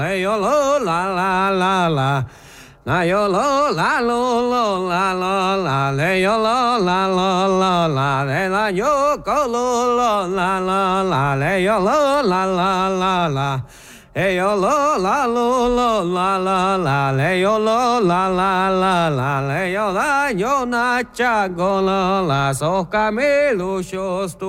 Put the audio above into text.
Hey yo lo la la la la. Na yo lo la la le yo la le la yo go la le yo la. Hey yo la le yo la le yo na cha go la so camelo shows